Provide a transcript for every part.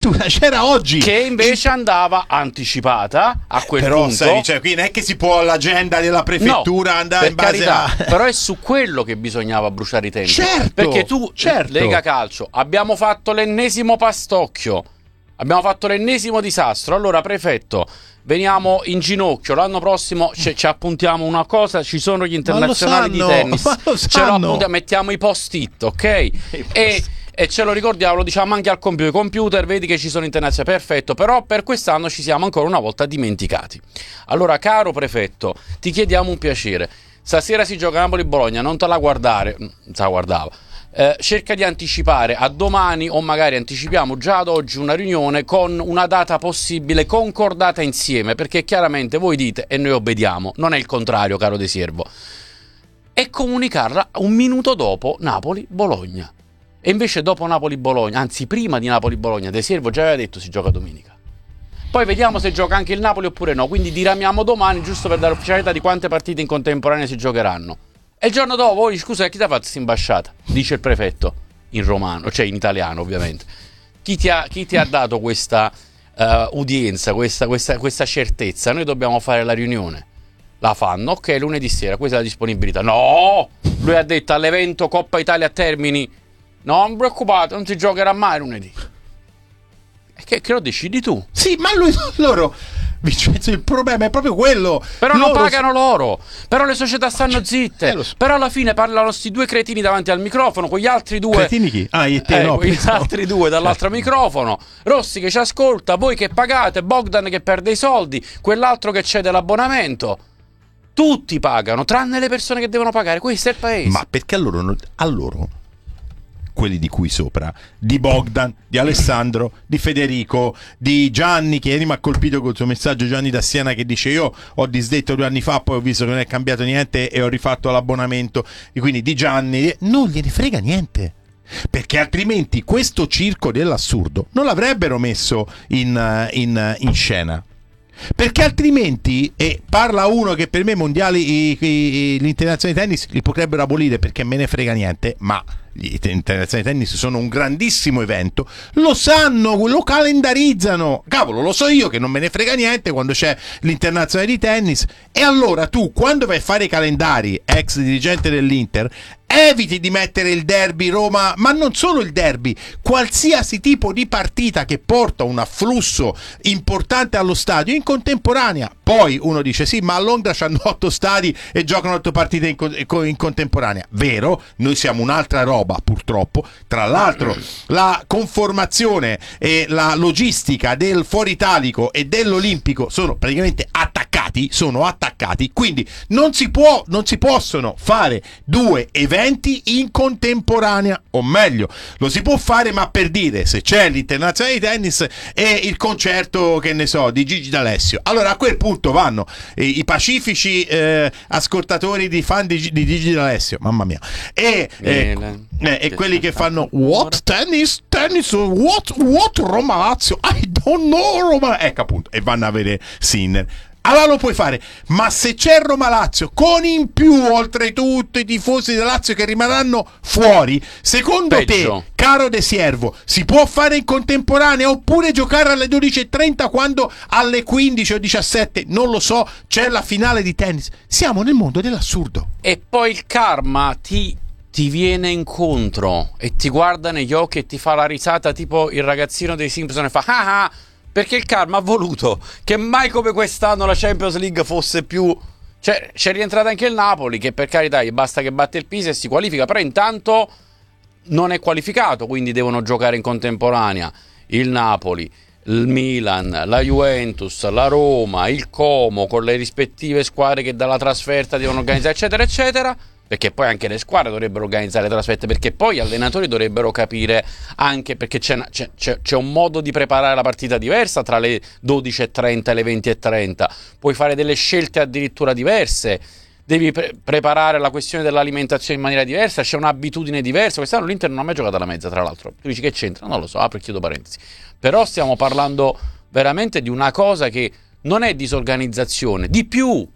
addirittura c'era oggi, che invece andava anticipata a quel però, punto. sai, cioè, qui non è che si può l'agenda della prefettura andare per in base carità, a... però è su quello che bisognava bruciare i tempi. Certo, perché tu, certo. Lega Calcio, abbiamo fatto l'ennesimo pastocchio, abbiamo fatto l'ennesimo disastro. Allora, prefetto, veniamo in ginocchio, l'anno prossimo ci appuntiamo una cosa, ci sono gli internazionali di tennis, ce lo appuntiamo, mettiamo i post-it, ok? E ce lo ricordiamo, lo diciamo anche al computer, vedi che ci sono internazionali, perfetto, però per quest'anno ci siamo ancora una volta dimenticati. Allora, caro prefetto, ti chiediamo un piacere, stasera si gioca Napoli-Bologna, non te la guardare, non se la guardava, cerca di anticipare a domani, o magari anticipiamo già ad oggi una riunione con una data possibile concordata insieme, perché chiaramente voi dite e noi obbediamo, non è il contrario, caro De Siervo, e comunicarla un minuto dopo Napoli-Bologna. E invece dopo Napoli-Bologna, anzi prima di Napoli-Bologna, De Siervo già aveva detto si gioca domenica. Poi vediamo se gioca anche il Napoli oppure no, quindi diramiamo domani giusto per dare ufficialità di quante partite in contemporanea si giocheranno. E il giorno dopo, voi scusa, chi ti ha fatto questa imbasciata? Dice il prefetto, in romano, cioè in italiano ovviamente. Chi ti ha dato questa udienza, questa certezza? Noi dobbiamo fare la riunione. La fanno, ok, lunedì sera, questa è la disponibilità. No! Lui ha detto all'evento Coppa Italia a Termini, non preoccupate, non si giocherà mai lunedì. E che lo decidi tu? Sì, ma loro... Vincenzo, il problema è proprio quello. Però non pagano loro. Però le società stanno zitte. Però alla fine parlano sti due cretini davanti al microfono, con gli altri due. Cretini chi? Ah, io e te, no. Con gli altri due dall'altro microfono. Rossi che ci ascolta, voi che pagate, Bogdan che perde i soldi, quell'altro che cede l'abbonamento. Tutti pagano, tranne le persone che devono pagare. Questo è il paese. Ma perché a loro quelli di cui sopra, di Bogdan, di Alessandro, di Federico, di Gianni, che ieri mi ha colpito col suo messaggio, Gianni da Siena, che dice io ho disdetto 2 anni fa, poi ho visto che non è cambiato niente e ho rifatto l'abbonamento, e quindi di Gianni non gliene frega niente, perché altrimenti questo circo dell'assurdo non l'avrebbero messo in scena. Perché altrimenti, e parla uno che per me mondiali l'internazionale di tennis li potrebbero abolire perché me ne frega niente, ma gli internazionali di tennis sono un grandissimo evento, lo sanno, lo calendarizzano, cavolo, lo so io che non me ne frega niente quando c'è l'internazionale di tennis. E allora tu, quando vai a fare i calendari, ex dirigente dell'Inter, eviti di mettere il derby Roma, ma non solo il derby, qualsiasi tipo di partita che porta un afflusso importante allo stadio in contemporanea. Poi uno dice sì, ma a Londra c'hanno 8 stadi e giocano 8 partite in contemporanea. Vero, noi siamo un'altra roba purtroppo. Tra l'altro la conformazione e la logistica del Foro Italico e dell'Olimpico sono praticamente attaccati, quindi non si possono fare 2 eventi in contemporanea, o meglio, lo si può fare, ma per dire, se c'è l'internazionale di tennis e il concerto, che ne so, di Gigi D'Alessio, allora a quel punto vanno i pacifici ascoltatori di fan di Gigi D'Alessio, mamma mia, e quelli che fanno what tennis, what Roma Lazio, I don't know Roma, ecco appunto, e vanno a vedere Sinner. Allora lo puoi fare, ma se c'è Roma-Lazio con in più oltretutto i tifosi della Lazio che rimarranno fuori, secondo te, caro De Siervo, si può fare in contemporanea oppure giocare alle 12:30 quando alle 15 o 17, non lo so, c'è la finale di tennis? Siamo nel mondo dell'assurdo. E poi il karma ti viene incontro e ti guarda negli occhi e ti fa la risata tipo il ragazzino dei Simpson e fa ah ah. Perché il karma ha voluto che mai come quest'anno la Champions League fosse più... Cioè, c'è rientrato anche il Napoli, che per carità gli basta che batte il Pisa e si qualifica, però intanto non è qualificato, quindi devono giocare in contemporanea il Napoli, il Milan, la Juventus, la Roma, il Como, con le rispettive squadre che dalla trasferta devono organizzare, eccetera, eccetera. Perché poi anche le squadre dovrebbero organizzare le trasferte, perché poi gli allenatori dovrebbero capire anche, perché c'è un modo di preparare la partita diversa tra le 12:30 e le 20:30, puoi fare delle scelte addirittura diverse, devi preparare la questione dell'alimentazione in maniera diversa, c'è un'abitudine diversa. Quest'anno l'Inter non ha mai giocato alla mezza, tra l'altro. Tu dici che c'entra? Non lo so, apro e chiudo parentesi. Però stiamo parlando veramente di una cosa che non è disorganizzazione, di più.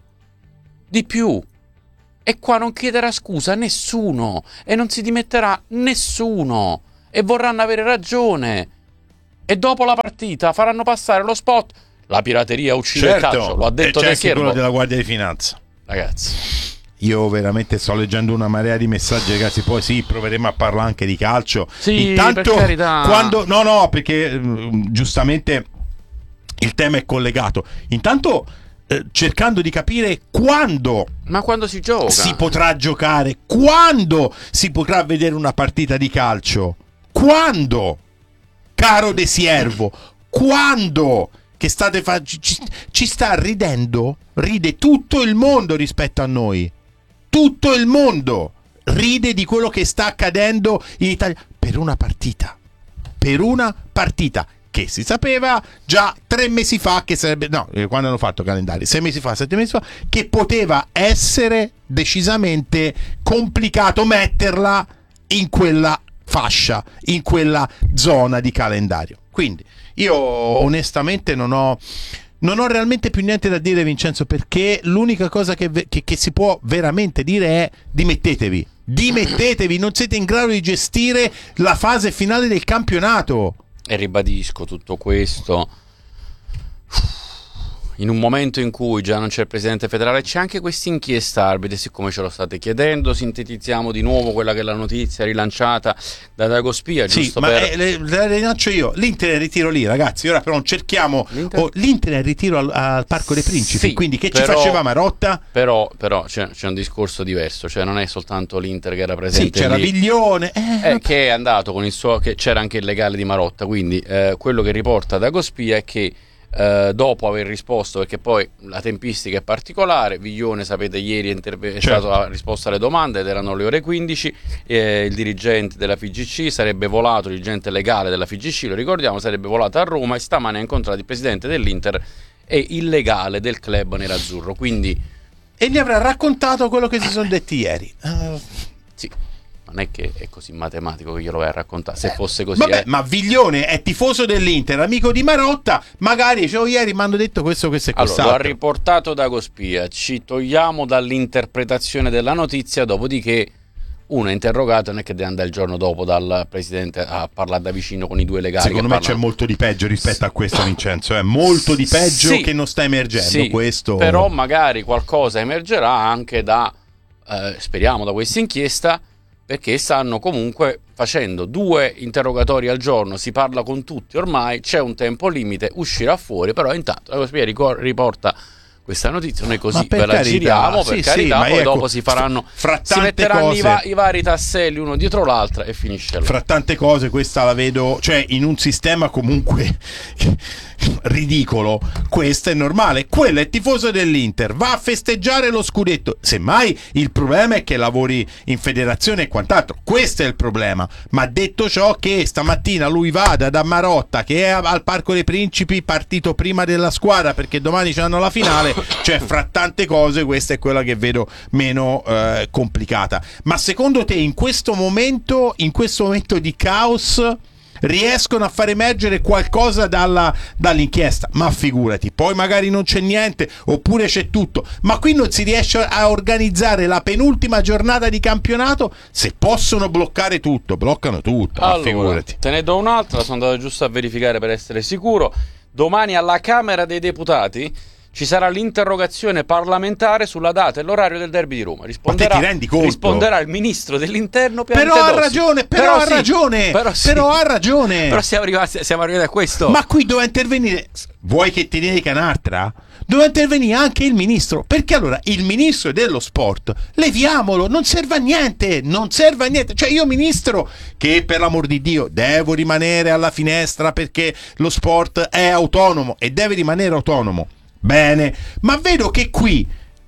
E qua non chiederà scusa nessuno e non si dimetterà nessuno e vorranno avere ragione e dopo la partita faranno passare lo spot. La pirateria uccide il calcio, lo ha detto c'è De anche Siervo. quello della Guardia di Finanza. Ragazzi, Io veramente sto leggendo una marea di messaggi, ragazzi. Poi sì, proveremo a parlare anche di calcio. sì, Intanto, per carità. quando no, perché giustamente il tema è collegato. Intanto cercando di capire quando Ma quando si gioca? si potrà giocare, quando si potrà vedere una partita di calcio, quando, caro De Siervo, quando, che state ci sta ridendo, ride tutto il mondo rispetto a noi, tutto il mondo ride di quello che sta accadendo in Italia per una partita che si sapeva già 3 mesi fa che sarebbe, no, quando hanno fatto calendario, 6 mesi fa, 7 mesi fa, che poteva essere decisamente complicato metterla in quella fascia, in quella zona di calendario. Quindi io onestamente non ho realmente più niente da dire, Vincenzo, perché l'unica cosa che si può veramente dire è dimettetevi, non siete in grado di gestire la fase finale del campionato. E ribadisco tutto questo in un momento in cui già non c'è il presidente federale, c'è anche questa inchiesta arbitri. Siccome ce lo state chiedendo, sintetizziamo di nuovo quella che è la notizia rilanciata da Dago Spia. Sì, giusto ma per... la rilancio io. L'Inter è in ritiro lì, ragazzi. Ora però non cerchiamo. L'Inter è in ritiro al Parco dei Principi. Sì, quindi che però, ci faceva Marotta? Però c'è un discorso diverso. Cioè, non è soltanto l'Inter che era presente. Sì, c'era lì. Viglione. Che è andato con il suo. Che c'era anche il legale di Marotta. Quindi quello che riporta Dago Spia è che dopo aver risposto, perché poi la tempistica è particolare, Viglione sapete ieri è stato risposto alle domande ed erano le ore 15, il dirigente della FIGC sarebbe volato, il dirigente legale della FIGC, lo ricordiamo, sarebbe volato a Roma e stamane ha incontrato il presidente dell'Inter e il legale del club nerazzurro, quindi e gli avrà raccontato quello che si sono detti ieri. sì, non è che è così matematico che glielo vai a raccontare. Se fosse così, vabbè, ma Viglione è tifoso dell'Inter, amico di Marotta. Magari ieri mi hanno detto questo e quest'altro. Allora, lo ha riportato Dago Spia. Ci togliamo dall'interpretazione della notizia. Dopodiché, uno è interrogato, non è che deve andare il giorno dopo dal presidente a parlare da vicino con i due legali. Secondo me c'è molto di peggio rispetto a questo, Vincenzo. Molto di peggio che non sta emergendo. Questo. Però magari qualcosa emergerà anche da, speriamo, da questa inchiesta. Perché stanno comunque facendo 2 interrogatori al giorno, si parla con tutti ormai, c'è un tempo limite, uscirà fuori, però intanto la Spia riporta questa notizia, noi così ve la giriamo, per carità, poi ecco, dopo si faranno, si metteranno i vari tasselli uno dietro l'altra e finisce là. Fra tante cose questa la vedo, cioè in un sistema comunque ridicolo, questo è normale, quello è tifoso dell'Inter, va a festeggiare lo scudetto, semmai il problema è che lavori in federazione e quant'altro, questo è il problema, ma detto ciò che stamattina lui vada da Marotta che è al Parco dei Principi partito prima della squadra perché domani c'hanno la finale, cioè fra tante cose questa è quella che vedo meno complicata. Ma secondo te in questo momento di caos riescono a far emergere qualcosa dall'inchiesta? Ma figurati, poi magari non c'è niente oppure c'è tutto, ma qui non si riesce a organizzare la penultima giornata di campionato. Se possono bloccare tutto, bloccano tutto. Allora, figurati. te ne do un'altra, sono andato giusto a verificare per essere sicuro. Domani alla Camera dei Deputati ci sarà l'interrogazione parlamentare sulla data e l'orario del derby di Roma. Risponderà, ma te ti rendi conto? Risponderà il ministro dell'interno Però ha ragione, però ha ragione. Però siamo arrivati a questo. Ma qui doveva intervenire, vuoi che ti dica un'altra? Doveva intervenire anche il ministro, perché allora il ministro dello sport leviamolo, non serve a niente, cioè io ministro che per l'amor di Dio devo rimanere alla finestra perché lo sport è autonomo e deve rimanere autonomo. Bene, ma vedo che qui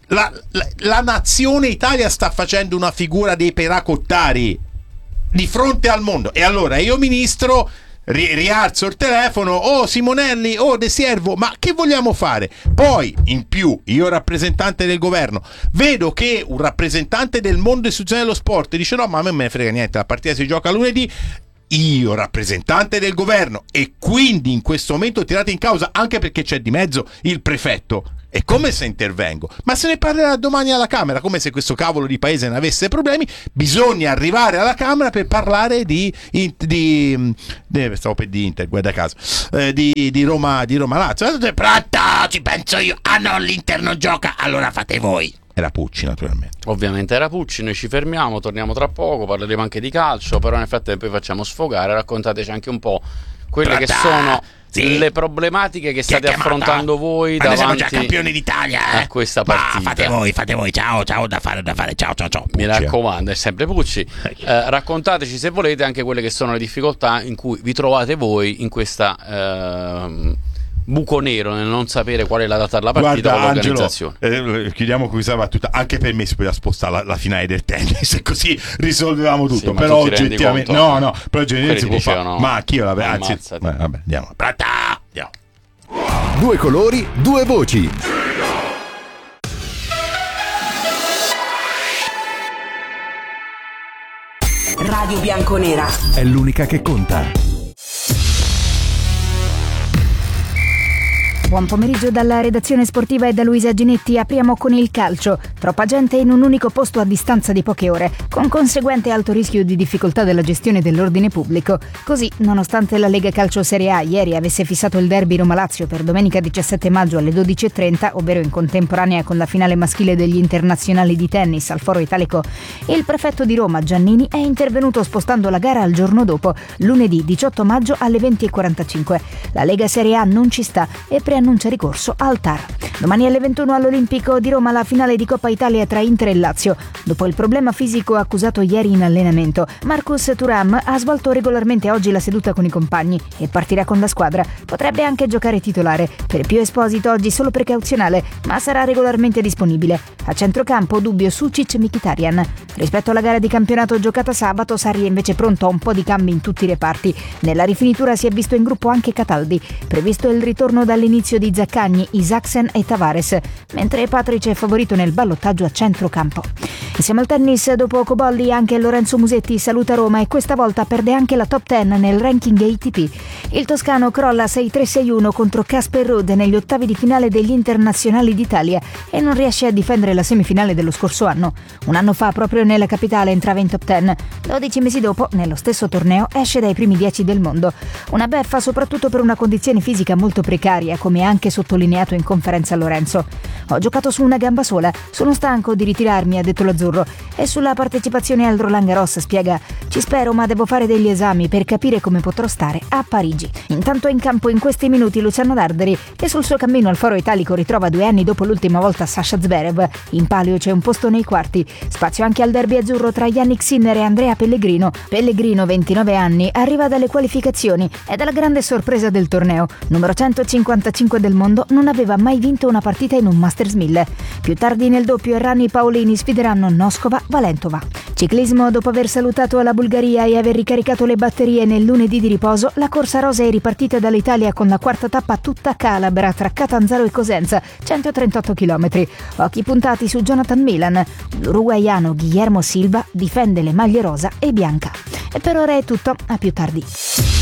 la nazione Italia sta facendo una figura dei peracottari di fronte al mondo e allora io ministro rialzo il telefono, oh Simonelli, oh De Siervo, ma che vogliamo fare? Poi in più io rappresentante del governo vedo che un rappresentante del mondo istituzionale dello sport dice no ma a me non me ne frega niente, la partita si gioca lunedì. Io rappresentante del governo e quindi in questo momento tirate in causa anche perché c'è di mezzo il prefetto E come se intervengo? Ma se ne parlerà domani alla Camera, come se questo cavolo di paese ne avesse problemi. Bisogna arrivare alla Camera per parlare di stavo per di Inter, guarda caso, di Roma Lazio. Pronto, ci penso io. Ah no, l'Inter non gioca, allora fate voi. Era Pucci, naturalmente. Ovviamente era Pucci, noi ci fermiamo, torniamo tra poco, parleremo anche di calcio, però nel frattempo poi facciamo sfogare, raccontateci anche un po' quelle che sono le problematiche che state affrontando voi davanti. Siamo già campioni d'Italia, a questa partita. Fate voi, ciao, da fare, ciao. Pucci. Mi raccomando, è sempre Pucci. Raccontateci se volete anche quelle che sono le difficoltà in cui vi trovate voi in questa buco nero nel non sapere qual è la data della partita o l'organizzazione. Angelo, chiudiamo con questa battuta. Anche per me si poteva spostare la finale del tennis e così risolvevamo tutto. Sì, però oggettivamente però oggettivamente si può fare. Ma chi io vabbè, andiamo. Andiamo. Due colori, due voci. Radio Bianconera È l'unica che conta. Buon pomeriggio dalla redazione sportiva e da Luisa Ginetti. Apriamo con il calcio. Troppa gente in un unico posto a distanza di poche ore, con conseguente alto rischio di difficoltà della gestione dell'ordine pubblico. Così, nonostante la Lega Calcio Serie A ieri avesse fissato il derby Roma-Lazio per domenica 17 maggio alle 12.30, ovvero in contemporanea con la finale maschile degli internazionali di tennis al Foro Italico, il prefetto di Roma, Giannini, è intervenuto spostando la gara al giorno dopo, lunedì 18 maggio alle 20.45. La Lega Serie A non ci sta e preannuncia ricorso al TAR. Domani alle 21 all'Olimpico di Roma la finale di Coppa Italia tra Inter e Lazio. Dopo il problema fisico accusato ieri in allenamento, Marcus Thuram ha svolto regolarmente oggi la seduta con i compagni e partirà con la squadra. Potrebbe anche giocare titolare. Per Pio Esposito oggi solo precauzionale, ma sarà regolarmente disponibile. A centrocampo dubbio Sucic Mkhitaryan. Rispetto alla gara di campionato giocata sabato, Sarri è invece pronto a un po' di cambi in tutti i reparti. Nella rifinitura si è visto in gruppo anche Cataldi. Previsto il ritorno dall'inizio di Zaccagni, Isaacsen e Tavares, mentre Patric è favorito nel ballottaggio a centrocampo. Insieme al tennis, dopo Cobolli, anche Lorenzo Musetti saluta Roma e questa volta perde anche la top 10 nel ranking ATP. Il toscano crolla 6-3-6-1 contro Casper Ruud negli ottavi di finale degli internazionali d'Italia e non riesce a difendere la semifinale dello scorso anno. Un anno fa, proprio nella capitale, entrava in top 10. 12 mesi dopo, nello stesso torneo, esce dai primi 10 del mondo. Una beffa soprattutto per una condizione fisica molto precaria, come anche sottolineato in conferenza Lorenzo. Ho giocato su una gamba sola, sono stanco di ritirarmi, ha detto l'azzurro. E sulla partecipazione al Roland Garros spiega: ci spero, ma devo fare degli esami per capire come potrò stare a Parigi. Intanto in campo in questi minuti Luciano Darderi, che sul suo cammino al Foro Italico ritrova 2 anni dopo l'ultima volta Sasha Zverev. In palio c'è un posto nei quarti, spazio anche al derby azzurro tra Yannick Sinner e Andrea Pellegrino. Pellegrino, 29 anni, arriva dalle qualificazioni ed è la grande sorpresa del torneo. Numero 155 del mondo, non aveva mai vinto una partita in un Masters 1000. Più tardi nel doppio Errani e Paolini sfideranno Noskova Valentova. Ciclismo: dopo aver salutato la Bulgaria e aver ricaricato le batterie nel lunedì di riposo, la corsa rosa è ripartita dall'Italia con la quarta tappa tutta calabra tra Catanzaro e Cosenza, 138 km. Occhi puntati su Jonathan Milan. L'uruguaiano Guillermo Silva difende le maglie rosa e bianca. E per ora è tutto, a più tardi.